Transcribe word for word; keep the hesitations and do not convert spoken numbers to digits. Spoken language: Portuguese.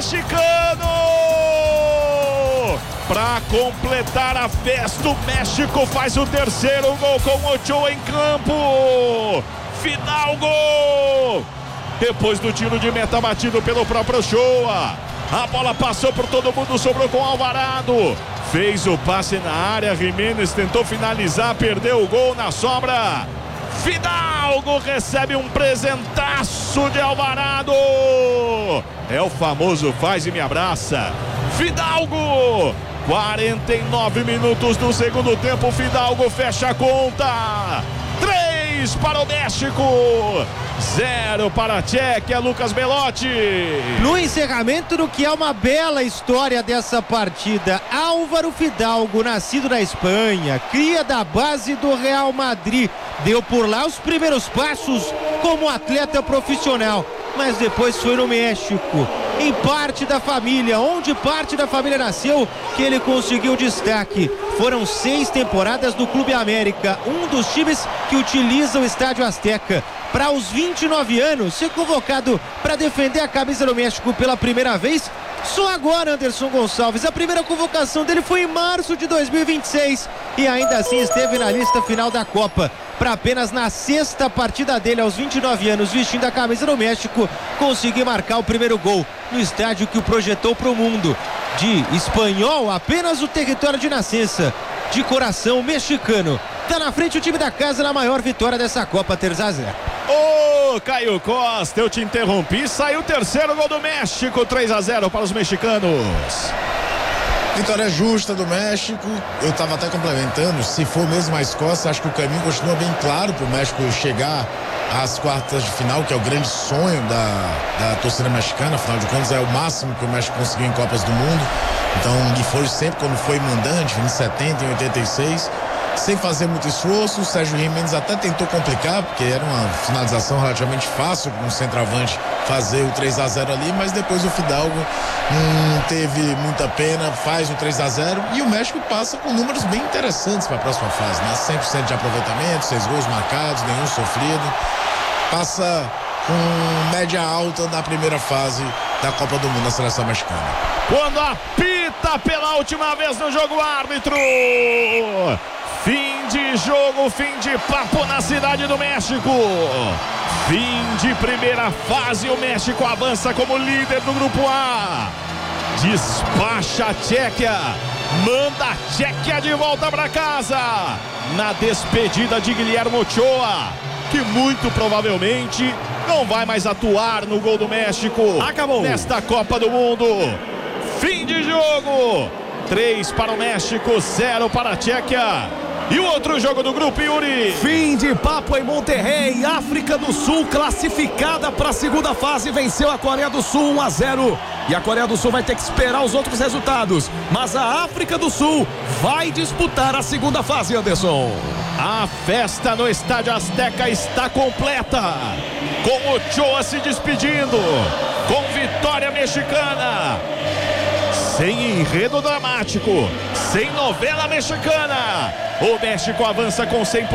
mexicano! Para completar a festa, o México faz o terceiro gol com Ochoa em campo. Fidalgo! Depois do tiro de meta batido pelo próprio Ochoa, a bola passou por todo mundo, sobrou com Alvarado. Fez o passe na área, Jiménez tentou finalizar, perdeu o gol na sobra. Fidalgo recebe um presentaço de Alvarado. É o famoso faz e me abraça. Fidalgo! quarenta e nove minutos do segundo tempo, Fidalgo fecha a conta. três para o México, zero para a Tchequia, Lucas Belotti. No encerramento do que é uma bela história dessa partida, Álvaro Fidalgo, nascido na Espanha, cria da base do Real Madrid, deu por lá os primeiros passos como atleta profissional, mas depois foi no México, em parte da família, onde parte da família nasceu, que ele conseguiu destaque. Foram seis temporadas no Clube América, um dos times que utiliza o Estádio Azteca. Para os vinte e nove anos, ser convocado para defender a camisa do México pela primeira vez, só agora, Anderson Gonçalves. A primeira convocação dele foi em março de dois mil e vinte e seis e ainda assim esteve na lista final da Copa. Para apenas na sexta partida dele, aos vinte e nove anos, vestindo a camisa do México, conseguir marcar o primeiro gol no estádio que o projetou para o mundo. De espanhol, apenas o território de nascença, de coração mexicano. Tá na frente o time da casa na maior vitória dessa Copa, três a zero. Ô, Caio Costa, eu te interrompi, saiu o terceiro gol do México, três a zero para os mexicanos. Vitória justa do México. Eu estava até complementando, se for mesmo a Escócia, acho que o caminho continua bem claro para o México chegar às quartas de final, que é o grande sonho da, da torcida mexicana. Afinal de contas, é o máximo que o México conseguiu em Copas do Mundo. Então, e foi sempre quando foi mandante, em setenta, em oitenta e seis, sem fazer muito esforço. O Sérgio Jiménez até tentou complicar, porque era uma finalização relativamente fácil para um centroavante fazer o três a zero ali, mas depois o Fidalgo não teve muita pena, faz o três a zero e o México passa com números bem interessantes para a próxima fase, né? cem por cento de aproveitamento, seis gols marcados, nenhum sofrido, passa com média alta na primeira fase da Copa do Mundo, na seleção mexicana. Quando apita pela última vez no jogo, árbitro! Fim de jogo, fim de papo na cidade do México. Fim de primeira fase, o México avança como líder do grupo A. Despacha a Tchequia, manda a Tchequia de volta para casa. Na despedida de Guilherme Ochoa, que muito provavelmente não vai mais atuar no gol do México. Acabou nesta Copa do Mundo. Fim de jogo, três para o México, zero para a Tchequia. E o outro jogo do grupo, Yuri. Fim de papo em Monterrey. África do Sul classificada para a segunda fase, venceu a Coreia do Sul um a zero. E a Coreia do Sul vai ter que esperar os outros resultados. Mas a África do Sul vai disputar a segunda fase, Anderson. A festa no Estádio Azteca está completa, com Ochoa se despedindo, com vitória mexicana. Sem enredo dramático, sem novela mexicana, o México avança com cem por cento.